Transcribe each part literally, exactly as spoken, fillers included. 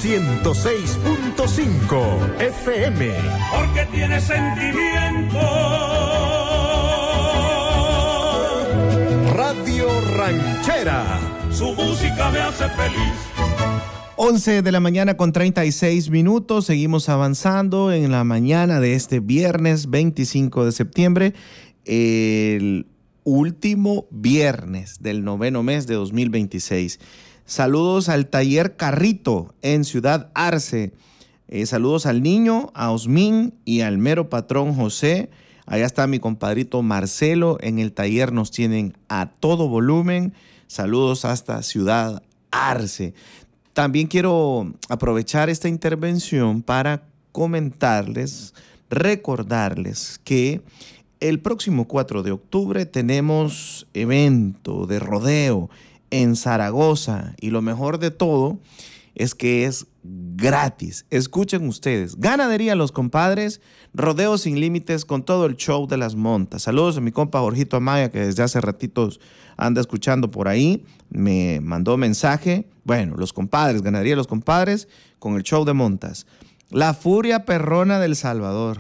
ciento seis punto cinco F M. Porque tiene sentimiento. Radio Ranchera. Su música me hace feliz. once de la mañana con treinta y seis minutos. Seguimos avanzando en la mañana de este viernes veinticinco de septiembre. El último viernes del noveno mes de dos mil veintiséis. Saludos al Taller Carrito en Ciudad Arce. Eh, saludos al niño, a Osmín y al mero patrón José. Allá está mi compadrito Marcelo. En el taller nos tienen a todo volumen. Saludos hasta Ciudad Arce. También quiero aprovechar esta intervención para comentarles, recordarles que el próximo cuatro de octubre tenemos evento de rodeo en Zaragoza y lo mejor de todo es que es gratis. Escuchen ustedes, ganadería Los Compadres, rodeo sin límites con todo el show de las montas. Saludos a mi compa Jorgito Amaya, que desde hace ratitos anda escuchando por ahí, me mandó mensaje. Bueno, Los Compadres, ganadería Los Compadres con el show de montas. La Furia Perrona del Salvador.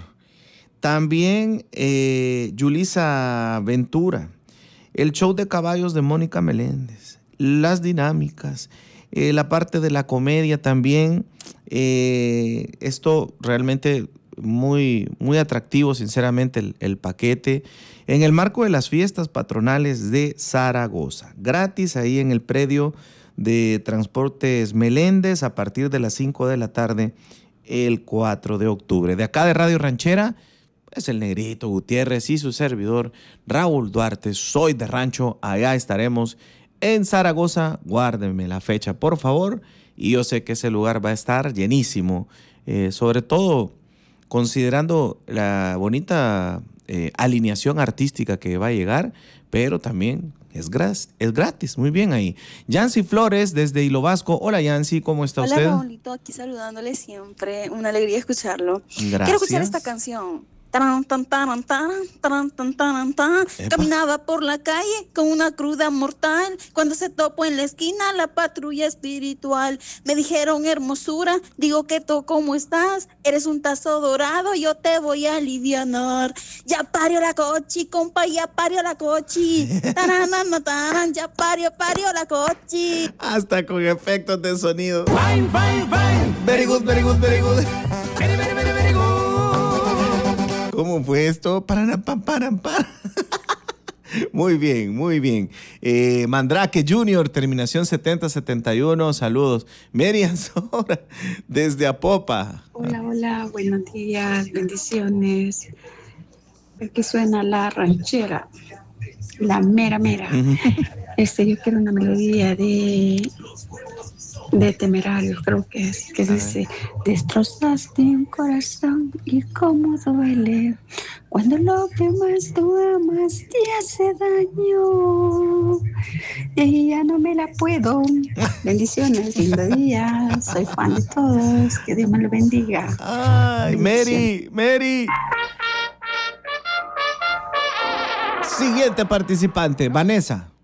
También eh, Yulisa Ventura, el show de caballos de Mónica Meléndez, las dinámicas, eh, la parte de la comedia también. Eh, esto realmente muy, muy atractivo, sinceramente, el, el paquete. En el marco de las fiestas patronales de Zaragoza, gratis ahí en el predio de Transportes Meléndez a partir de las cinco de la tarde el cuatro de octubre. De acá de Radio Ranchera, es el Negrito Gutiérrez y su servidor Raúl Duarte. Soy de Rancho, allá estaremos en Zaragoza. Guárdenme la fecha, por favor. Y yo sé que ese lugar va a estar llenísimo, eh, sobre todo considerando la bonita eh, alineación artística que va a llegar, pero también es, gras- es gratis. Muy bien ahí. Yancy Flores desde Hilo Vasco. Hola Yancy, ¿cómo está Hola, usted? Hola Raulito, aquí saludándole siempre. Una alegría escucharlo. Gracias. Quiero escuchar esta canción. Taran, tan, taran, taran, taran, tan, taran, tan. Caminaba por la calle con una cruda mortal. Cuando se topó en la esquina la patrulla espiritual. Me dijeron hermosura, digo que tú cómo estás. Eres un tazo dorado, yo te voy a alivianar. Ya parió la cochi, compa, ya parió la cochi. Taran, taran, taran, ya parió, parió la cochi. Hasta con efectos de sonido. Fine, fine, fine. Very good, very good, very good. Very, very, very, very good. ¿Cómo fue esto? Paran, pam, paran, paran. Muy bien, muy bien. Eh, Mandrake Junior, terminación setenta setenta y uno, saludos. Merian Sora, desde Apopa. Hola, hola, buenos días, bendiciones. Aquí suena la ranchera, la mera mera. Uh-huh. Este, yo quiero una melodía de... de Temerarios, creo que es, que dice: destrozaste un corazón y cómo duele cuando lo que más tú amas te hace daño y ya no me la puedo. Bendiciones, lindo día, soy fan de todos, que Dios me lo bendiga. Ay, Mary, Mary. Siguiente participante, Vanessa.